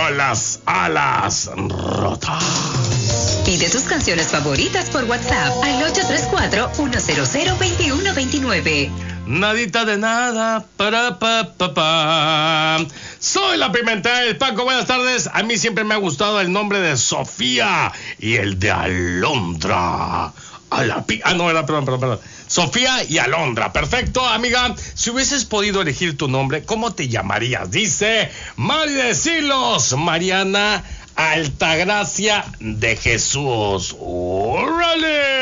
con las alas rotas. Pide tus canciones favoritas por WhatsApp al 834-100-2129. Nadita de nada, Soy la Pimentel, Paco, buenas tardes. A mí siempre me ha gustado el nombre de Sofía y el de Alondra. Perdón. Sofía y Alondra. Perfecto, amiga. Si hubieses podido elegir tu nombre, ¿cómo te llamarías? Dice Mari de Silos, Mariana Altagracia de Jesús. ¡Órale!